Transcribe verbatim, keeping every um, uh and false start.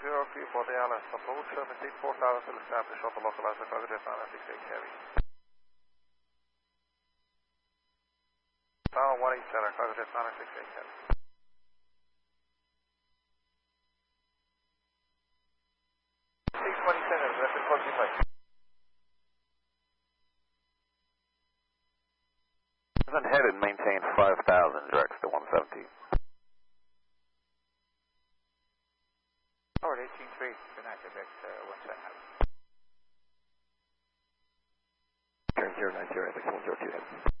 zero three for the Alice, approach seventeen four thousand, still established, shuttle localizer, cargo jet nine six eight heavy. Tower one eight seven, cargo jet nine six eight heavy. six twenty-seven, rapid forty-five. Then headed, maintain five thousand, direct to one seventeen. Forward eighteen three, good night, direct uh, one seventeen. Turn zero nine zero, one zero two head.